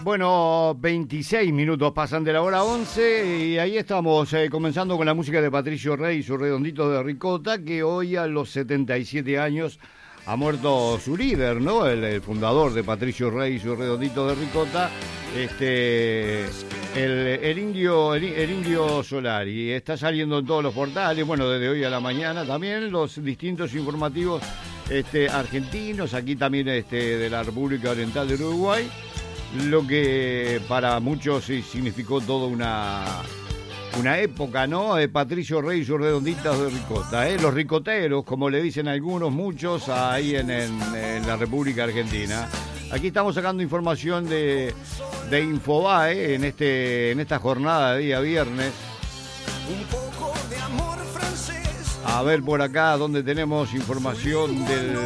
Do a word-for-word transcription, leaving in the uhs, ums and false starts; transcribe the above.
Bueno, veintiséis minutos pasan de la hora once y ahí estamos eh, comenzando con la música de Patricio Rey y sus Redonditos de Ricota, que hoy a los setenta y siete años ha muerto su líder, ¿no? El, el fundador de Patricio Rey y sus Redonditos de Ricota, este, el, el indio, el, el indio Solari. Está saliendo en todos los portales, bueno, desde hoy a la mañana también los distintos informativos este, argentinos, aquí también este, de la República Oriental de Uruguay. Lo que para muchos significó toda una, una época, ¿no? Eh, Patricio Rey y sus Redonditas de Ricota, ¿eh? Los ricoteros, como le dicen algunos, muchos, ahí en, en, en la República Argentina. Aquí estamos sacando información de, de Infobae en, este, en esta jornada de día viernes. Un poco de amor francés. A ver por acá donde tenemos información del